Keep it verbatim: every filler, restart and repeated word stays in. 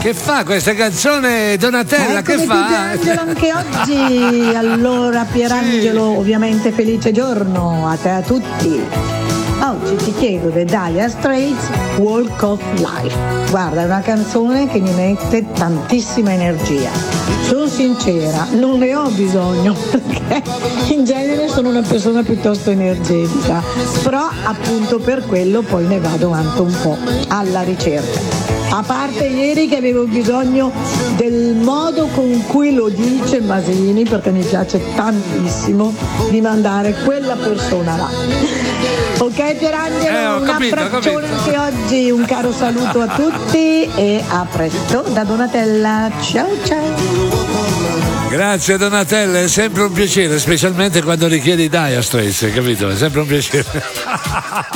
Che fa questa canzone, Donatella? Eccomi che fa? Pierangelo anche oggi. Allora Pierangelo, sì. Ovviamente felice giorno a te e a tutti. Oggi ti chiedo The Dire Straits, Walk of Life. Guarda, è una canzone che mi mette tantissima energia. Sono sincera, non ne ho bisogno perché in genere sono una persona piuttosto energetica, però appunto per quello poi ne vado anche un po' alla ricerca. A parte ieri che avevo bisogno del modo con cui lo dice Masini, perché mi piace tantissimo, di mandare quella persona là. Ok Pierangelo, eh, un capito, abbraccione anche oggi, un caro saluto a tutti e a presto da Donatella. Ciao ciao. Grazie Donatella, è sempre un piacere, specialmente quando richiedi Dire Straits, capito? È sempre un piacere.